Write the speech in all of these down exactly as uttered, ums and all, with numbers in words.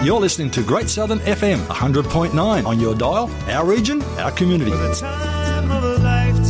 You're listening to Great Southern F M one hundred point nine on your dial, our region, our community. For the time of a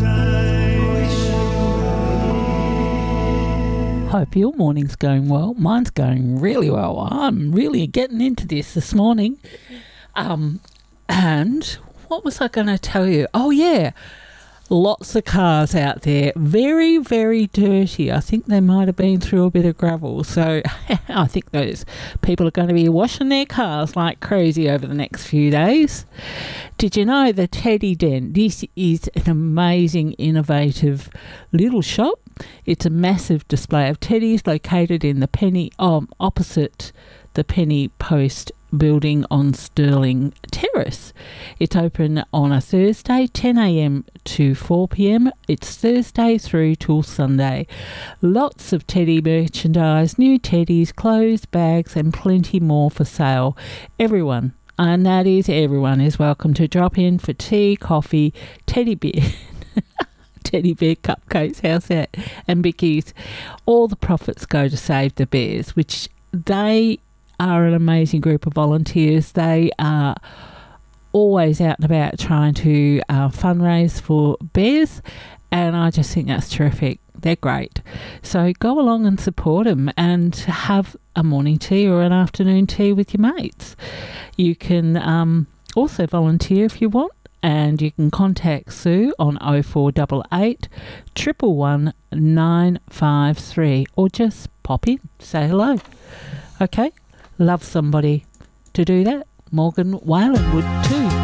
lifetime. Hope your morning's going well. Mine's going really well. I'm really getting into this this morning. Um, and what was I going to tell you? Oh, yeah. Lots of cars out there, very, very dirty. I think they might have been through a bit of gravel. So I think those people are going to be washing their cars like crazy over the next few days. Did you know the Teddy Den? This is an amazing, innovative little shop. It's a massive display of teddies located in the Penny, um, opposite the Penny Post building on Stirling Terrace. It's open on a Thursday, ten a m to four p m. It's Thursday through till Sunday. Lots of teddy merchandise, new teddies, clothes, bags, and plenty more for sale. Everyone, and that is everyone, is welcome to drop in for tea, coffee, teddy bear. Teddy bear cupcakes, how's that? And bickies. All the profits go to Save the Bears, which they are an amazing group of volunteers. They are always out and about trying to uh, fundraise for bears, and I just think that's terrific. They're great. So go along and support them and have a morning tea or an afternoon tea with your mates. You can um, also volunteer if you want, and you can contact Sue on oh four eight eight, one one one, nine five three, or just pop in, say hello. Okay? Love somebody to do that. Morgan Whalen would too.